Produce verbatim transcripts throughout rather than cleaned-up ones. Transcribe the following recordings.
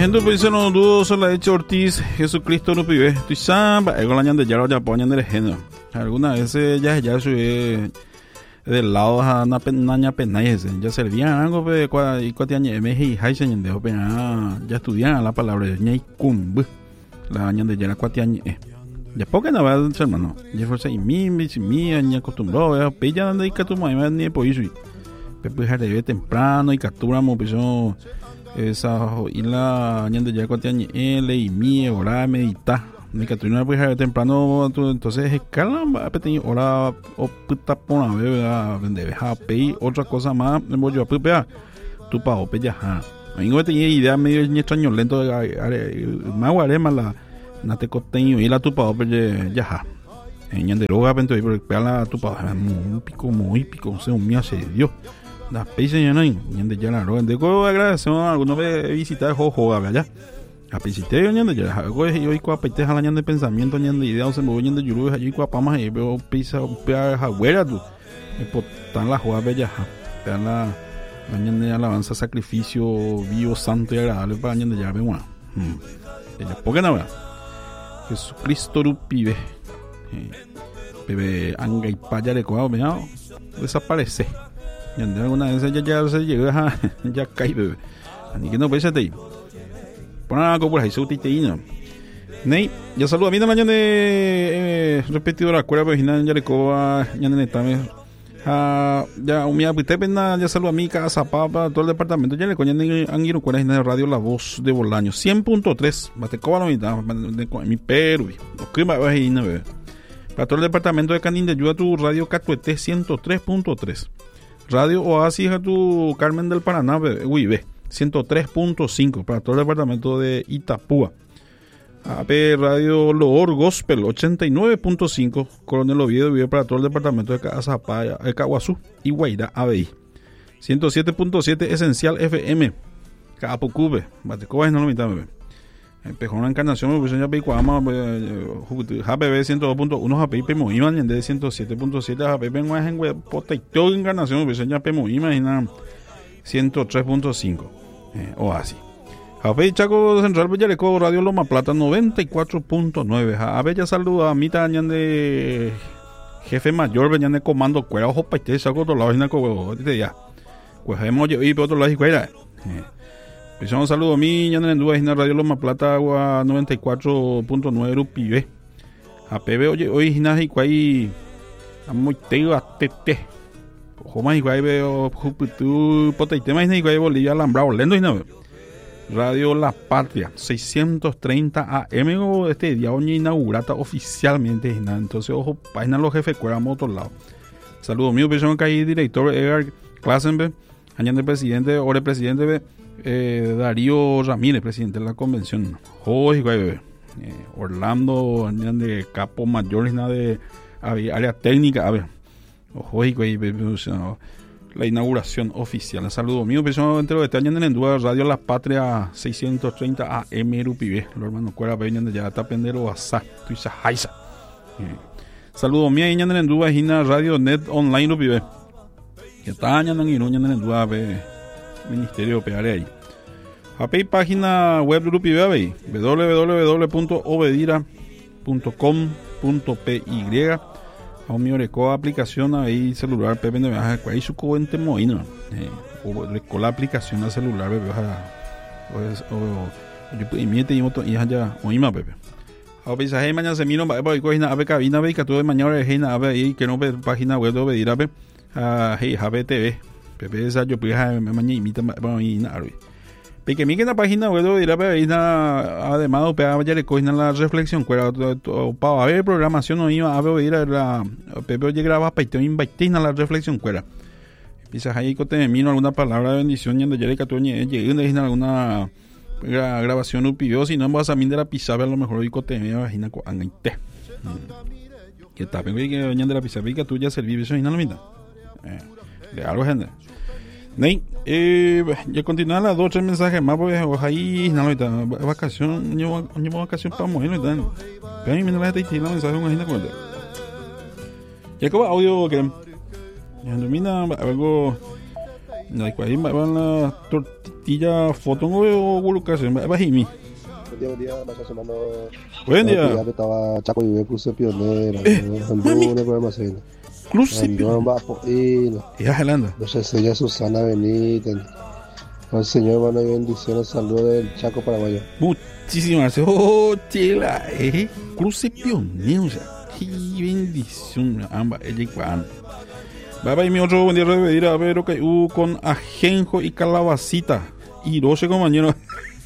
gente pues no dudo solo ha hecho Ortiz Jesucristo no pibe tu samba ego la ñande ya lo ya poñan del género alguna vez ya ya sube del lado a na penaña penais ya servían algo pe y cuatiañe meji haisen ñande pena ya estudian la palabra ñai kumb la ñande ya la cuatiañe ya poca na va hermano ya fue y mi mi mi aña acostumbrado ya pilla anda y que tu mamá ni por eso pepe jare temprano y capturamos pues esa y la ñande ya cuatiañe ele y mi hora medita ni que tú no puedes jare temprano entonces escala pequeño hora o puta pona beba vende deja pei otra cosa más me yo pepea tu pa o peja a mí no tenía idea medio extraño lento más guare mala na te coteño y la tu pa o peje ya ja en ñande roga pento y pea la tu pa muy pico muy pico se un mía se dio la pisa ya no ñande ya la roga de go agradecemos algunos ve visitar jojo allá a visité ñande ya go y ko apete hala ñande pensamiento ñande idea se me ñande yuru allí ko pama y veo pisa pea jagüera tu tan la joa bella pea la ñande alabanza sacrificio vivo santo y agradable para ñande ya ve una ya poca nada Jesucristo ru pibe bebé anga y paya de coa vea desaparece ñande alguna vez ya ya se llega ya cae bebé ni que no pese te pona algo por ahí su titeína nei ya saluda a mí mañana de repetido la cuerda original ya le coa ñande netame ah ya un mía pite pena ya saluda a mí casa papa todo el departamento ya le coñan anguiro cuerda de radio La Voz de Bolaño cien punto tres bate coa la mitad mi Perú que va ahí no bebé para todo el departamento de Canindé ayuda tu radio Catuete ciento tres punto tres Radio Oasis a tu Carmen del Paraná, uy, ve, ciento tres punto cinco para todo el departamento de Itapúa. A P Radio Loor Gospel ochenta y nueve punto cinco, Coronel Oviedo vive para todo el departamento de Cazapaya, el Caguazú y Guairá A B I. ciento siete punto siete Esencial F M, Capocube, Batecoba no lo mitad, bebé. Pejón Encarnación, pues ya Peicuama, J P B ciento dos punto uno, J P P Moiman, de ciento siete punto siete, J P P en Web, Potaito Encarnación, pues ya P Moiman, ciento tres punto cinco, o así. J P Chaco Central Bellareco, Radio Loma Plata, noventa y cuatro punto nueve. A Bella saluda a mitad de jefe mayor, venían de comando, cuera, ojo, paite, saco otro lado, y na cobo, te ya. Pues hemos llevado y por otro lado, y cuera. Pues un saludo a mí, ya en duda, en Radio Loma Plata, agua noventa y cuatro punto nueve, Rupibe. A P B, oye, hoy, Ginaji, cuay, a muy teo, a tete. Ojo más, y cuay, veo, jupitu, potaite, más, y cuay, Bolivia, alambrado, lento, y no. Radio La Patria, seiscientos treinta A M, este día, hoy inaugurata oficialmente, entonces, ojo, página los jefes, cuera, a otro lado. Saludo mío, persona que hay director, Edgar Klassenberg, añade presidente, ore presidente, Eh, Darío Ramírez, presidente de la convención. Hoy, eh, Orlando, de capo mayor, de área técnica. A ver, hoy, la inauguración oficial. Saludos mío, persona entre los detalles en Endúa, Radio La Patria, seiscientos treinta A M, Rupibe. Los hermanos Cuera, venían de ya tapendero, Asa, Tuisa, Jaisa. Saludos mío, en Endúa, Radio Net Online, Rupibe. Que está en Iruña, en Endúa, Ministerio de Peare ahí. A P I página web Grupi w w w punto obedira punto com punto p y. A un mío recoa aplicación ahí celular Pepe de viaje ahí su coente moino. O recoa la aplicación a celular bebé pues o yo pues miete y moto y ya oíma Pepe. A mensaje mañana se miro para coger a ver cabina ve que todo de mañana es a ver ahí que no ve página web de Obedira ve a hey J B T V. Pepe esa yo pues mañana imita bueno y nada. Porque mi que la página web de dirá pero además o pega ya le cogen la reflexión cuera para ver programación no iba a ver la Pepe oye graba para te invitar a la reflexión cuera. Quizás ahí que te mino alguna palabra de bendición y ya le que tú llegué en alguna grabación u pidió si no vas a mí de la pizarra a lo mejor hoy que te me imagina con angite. Que está bien que doña de la pizarra que tú ya serví eso y no lo mira. Eh, de algo gente. Nei, eh, ya continúa las dos tres mensajes más pues ahí no ahorita vacación yo yo vacación para morir ahorita pero a mí me la gente tiene mensaje una gente cuenta ya como audio que ya domina algo No hay cual van la tortilla foto o colocación, va jimi. Buen día, buen día, vaya sonando. Buen día. Ya que estaba Chaco y me puse pionera. Eh, mami. No problema así. Cruce No va por ahí. Ya jalando. No se señor Susana Benítez. El Señor, hermano, y bendiciones, saludos del Chaco Paraguayo. Muchísimas gracias. Oh, chela, eh. Cruce pionero, o sea. Qué bendición. Amba, ella y Juan. Va a ir mi otro buen día de pedir a ver, ok, uh, con ajenjo y calabacita. Y doce compañeros.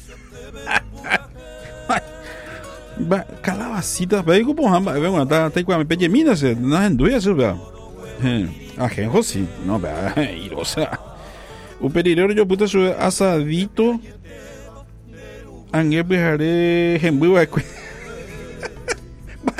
Va, calabacita, ve como amba, ve una ta ta igual me pelle mina se, no en duya se vea. Ajenjo sí, no vea, y dosa. Un pedirero yo puta su asadito. Angue bejaré en vivo